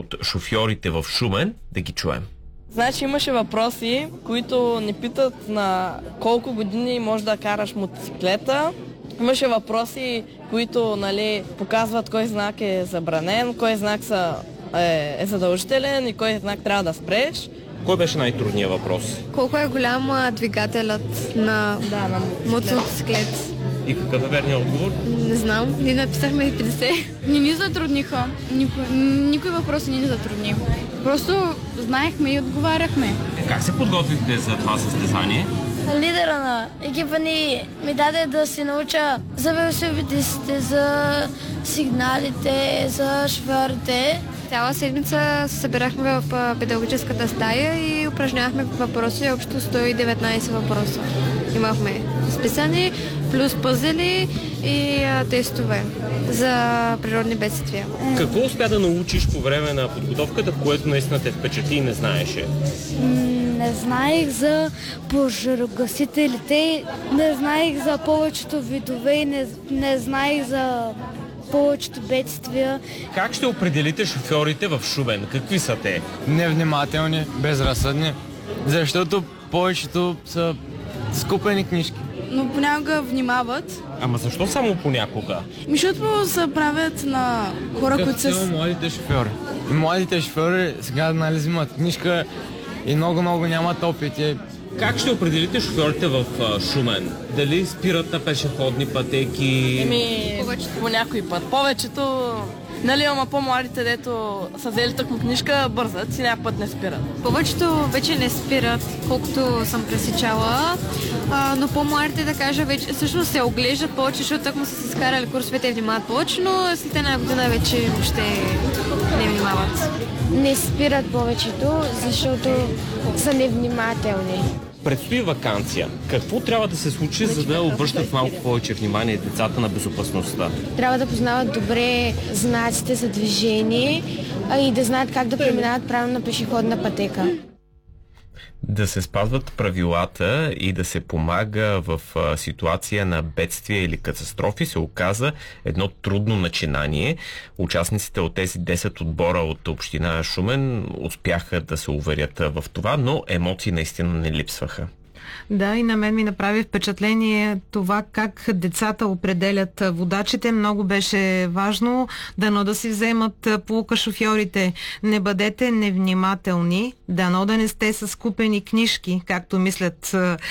от шофьорите в Шумен. Да ги чуем. Значи имаше въпроси, които не питат на колко години може да караш мотоциклета. Имаше въпроси, които, нали, показват кой знак е забранен, кой знак е задължителен и кой знак трябва да спреш. Кой беше най-трудният въпрос? Колко е голям двигателят на мотоциклет? И какъв е верният отговор? Не знам. Ние написахме 50. Не ни затрудниха. Никой въпрос не ни затрудни. Просто знаехме и отговаряхме. Как се подготвихте за това състезание? Лидера на екипа ни ми даде да се науча за велосипедистите, за сигналите, за шофьорите. Цяла седмица се събирахме в педагогическата стая и упражнявахме въпроси, общо 119 въпроса. Имахме списани, плюс пъзели и тестове за природни бедствия. Какво успя да научиш по време на подготовката, което наистина те впечатли и не знаеше? Не знаех за пожарогасителите, не знаех за повечето видове и не знаех за повечето бедствия. Как ще определите шофьорите в Шумен? Какви са те? Невнимателни, безразсъдни, защото повечето са скупени книжки. Но понякога внимават. Ама защо само понякога? Защото се правят на хора, които са... младите шофьори. И младите шофьори сега, нали, взимат книжка и много нямат опит. Как ще определите шофьорите в Шумен? Дали спират на пешеходни пътеки? По някой път. Повечето, нали, ама по-младите, дето са взели тъкмо книжка, бързат и някой път не спират. Повечето вече не спират, колкото съм пресичала, но по-младите, да кажа, вече всъщност се оглеждат повече, защото тъкмо са си скарали курсовете и внимават повече, но след една година вече въобще не внимават. Не спират повечето, защото са невнимателни. Предстои ваканция. Какво трябва да се случи, за да обръщат малко повече внимание децата на безопасността? Трябва да познават добре знаците за движение и да знаят как да преминават правилно на пешеходна пътека. Да се спазват правилата и да се помага в ситуация на бедствия или катастрофи се оказа едно трудно начинание. Участниците от тези 10 отбора от община Шумен успяха да се уверят в това, но емоции наистина не липсваха. Да, и на мен ми направи впечатление това как децата определят водачите. Много беше важно дано да си вземат поука шофьорите. Не бъдете невнимателни, дано да не сте с купени книжки, както мислят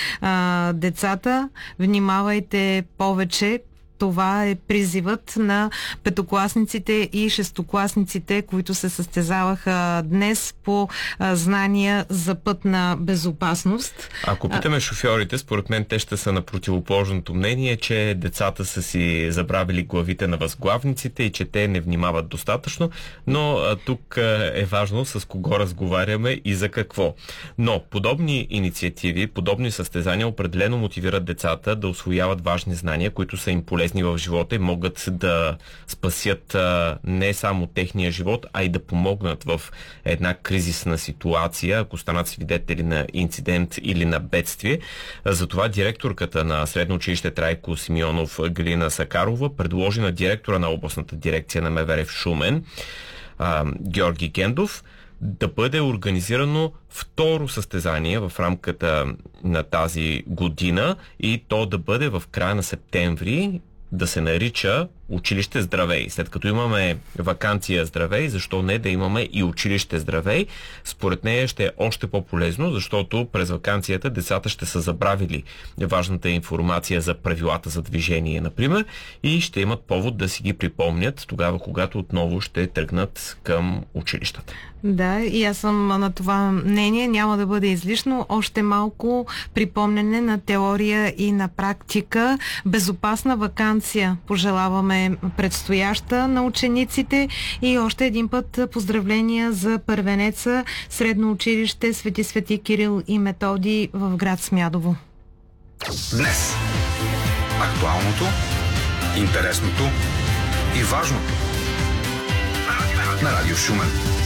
децата. Внимавайте повече. Това е призивът на петокласниците и шестокласниците, които се състезаваха днес по знания за пътна безопасност. Ако питаме шофьорите, според мен те ще са на противоположното мнение, че децата са си забравили главите на възглавниците и че те не внимават достатъчно, но тук е важно с кого разговаряме и за какво. Но подобни инициативи, подобни състезания определено мотивират децата да усвояват важни знания, които са им полезни в живота и могат да спасят не само техния живот, а и да помогнат в една кризисна ситуация, ако станат свидетели на инцидент или на бедствие. Затова директорката на Средно училище Трайко Симеонов Галина Сакарова предложи на директора на областната дирекция на МВР в Шумен Георги Гендов да бъде организирано второ състезание в рамката на тази година и то да бъде в края на септември, да се нарича Училище Здравей. След като имаме ваканция Здравей, защо не да имаме и Училище Здравей? Според нея ще е още по-полезно, защото през ваканцията децата ще са забравили важната информация за правилата за движение, например, и ще имат повод да си ги припомнят тогава, когато отново ще тръгнат към училищата. Да, и аз съм на това мнение. Няма да бъде излишно. Още малко припомнене на теория и на практика. Безопасна ваканция пожелаваме предстояща на учениците и още един път поздравления за първенеца Средно училище Свети Кирил и Методий в град Смядово. Днес актуалното, интересното и важното на Радио Шумен.